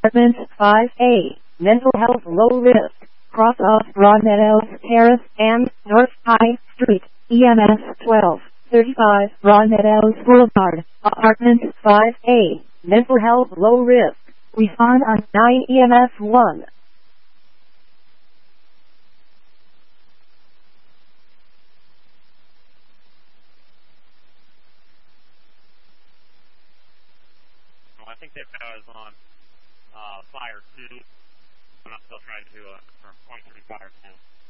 Apartment 5A, mental health low risk, cross off Broadmeadows Terrace and North High Street, EMS 1235, Broadmeadows Boulevard, Apartment 5A, mental health low risk, respond on 9 EMS 1. Well, I think they've got us on fire 2. I'm still trying to confirm 23 fire 10.